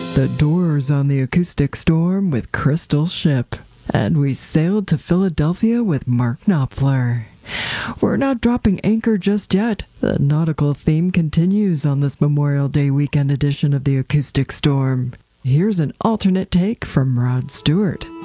The Doors on the Acoustic Storm with Crystal Ship. And we sailed to Philadelphia with Mark Knopfler. We're not dropping anchor just yet. The nautical theme continues on this Memorial Day weekend edition of the Acoustic Storm. Here's an alternate take from Rod Stewart.